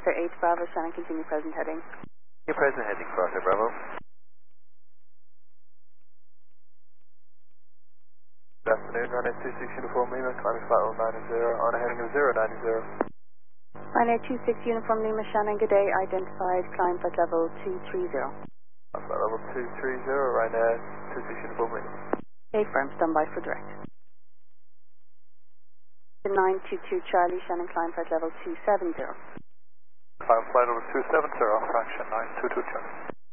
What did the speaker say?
Arthur 8 Bravo, Shannon, continue present heading. Your present heading for Arthur Bravo. Good afternoon, Ryanair 26 Uniform Lima, climbing flight level 90 on a heading of 090. Ryanair 26 Uniform Lima, Shannon, good day, identified, climb flight level 230. Flight level 230, Ryanair 26 Uniform Lima. A firm, standby for direct. 922 Charlie, Shannon, climb flight level 270. Climb flight level 270, fraction 922 Charlie.